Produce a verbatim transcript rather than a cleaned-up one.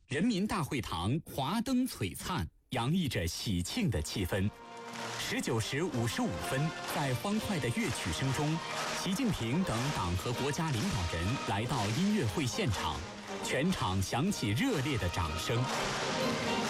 人民大会堂华灯璀璨，洋溢着喜庆的气氛。十九时五十五分，在欢快的乐曲声中，习近平等党和国家领导人来到音乐会现场，全场响起热烈的掌声。